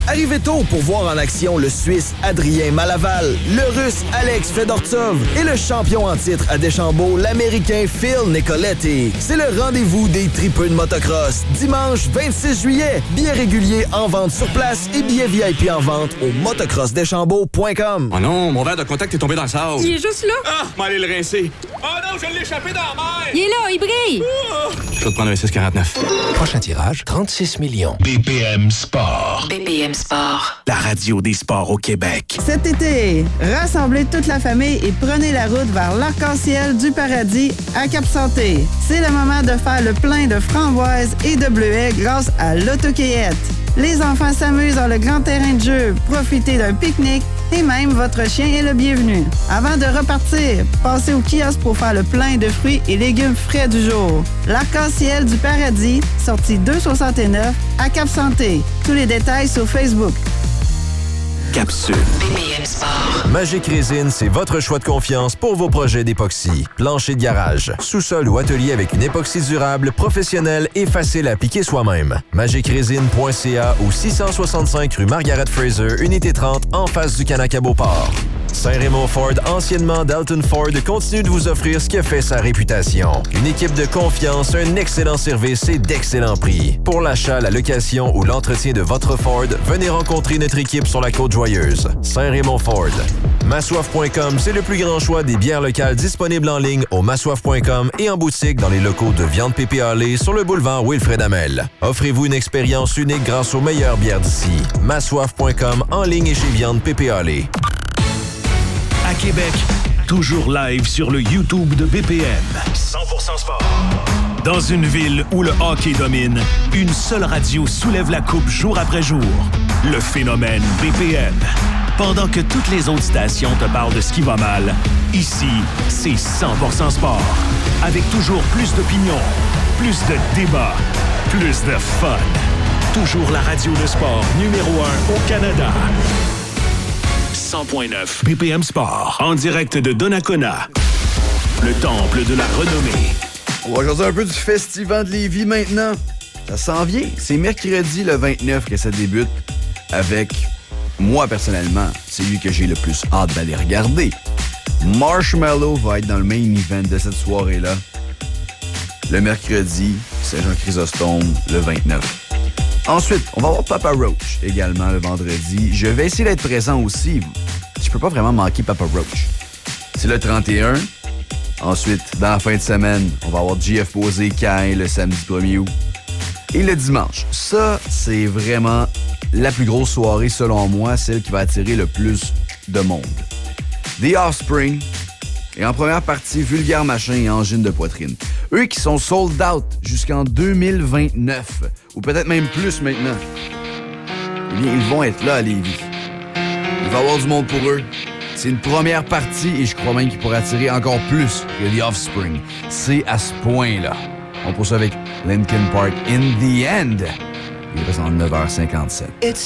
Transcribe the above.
Arrivez tôt pour voir en action le Suisse Adrien Malaval, le Russe Alex Fedortsov et le champion en titre à Deschambault, l'Américain Phil Nicoletti. C'est le rendez-vous des tripeux de motocross. Dimanche 26 juillet. Billets réguliers en vente sur place et billets VIP en vente au motocrossdeschambault.com. Oh non, mon verre de contact est tombé dans le sable. Il est juste là. Ah, m'allez le rincer. Oh non, je l'ai échappé dans la mer. Il est là, il brille. Je vais te prendre un 649. Prochain tirage, 36 millions. BPM Sport. BPM Sport. La radio des sports au Québec. Cet été, rassemblez toute la famille et prenez la route vers l'arc-en-ciel du paradis à Cap-Santé. C'est le moment de faire le plein de framboises et de bleuets grâce à l'autocueillette. Les enfants s'amusent dans le grand terrain de jeu, profitez d'un pique-nique et même votre chien est le bienvenu. Avant de repartir, passez au kiosque pour faire le plein de fruits et légumes frais du jour. L'arc-en-ciel du paradis, sortie 269 à Cap-Santé. Tous les détails sur Facebook. Capsule. BPM Sport. Magic Résine, c'est votre choix de confiance pour vos projets d'époxy. Plancher de garage, sous-sol ou atelier avec une époxy durable, professionnelle et facile à appliquer soi-même. magicrésine.ca ou 665 rue Margaret Fraser, unité 30, en face du Canac à Beauport. Saint-Raymond Ford, anciennement Dalton Ford, continue de vous offrir ce qui a fait sa réputation. Une équipe de confiance, un excellent service et d'excellents prix. Pour l'achat, la location ou l'entretien de votre Ford, venez rencontrer notre équipe sur la Côte-Joyeuse. Saint-Raymond Ford. Massoif.com, c'est le plus grand choix des bières locales disponibles en ligne au massoif.com et en boutique dans les locaux de Viande Pépé Allée sur le boulevard Wilfred Hamel. Offrez-vous une expérience unique grâce aux meilleures bières d'ici. Massoif.com, en ligne et chez Viande Pépé Allée. À Québec, toujours live sur le YouTube de BPM. 100% sport. Dans une ville où le hockey domine, une seule radio soulève la coupe jour après jour. Le phénomène BPM. Pendant que toutes les autres stations te parlent de ce qui va mal, ici, c'est 100% sport. Avec toujours plus d'opinions, plus de débats, plus de fun. Toujours la radio de sport numéro 1 au Canada. 100.9 BPM Sport, en direct de Donnacona, le temple de la renommée. On va jaser un peu du Festival de Lévis maintenant. Ça s'en vient. C'est mercredi le 29 que ça débute avec, moi personnellement, c'est lui que j'ai le plus hâte d'aller regarder. Marshmello va être dans le main event de cette soirée-là. Le mercredi, Saint-Jean-Chrysostome, le 29. Ensuite, on va avoir Papa Roach également le vendredi. Je vais essayer d'être présent aussi. Je peux pas vraiment manquer Papa Roach. C'est le 31. Ensuite, dans la fin de semaine, on va avoir JF Posé Cain le samedi 1er août. Et le dimanche, ça, c'est vraiment la plus grosse soirée, selon moi, celle qui va attirer le plus de monde. The Offspring. Et en première partie, Vulgaire Machin et Angine de poitrine. Eux qui sont sold out jusqu'en 2029, ou peut-être même plus maintenant. Eh bien, ils vont être là à Lévis. Il va y avoir du monde pour eux. C'est une première partie et je crois même qu'il pourrait attirer encore plus que The Offspring. C'est à ce point-là. On poursuit avec Linkin Park In The End. Il reste en 9h57.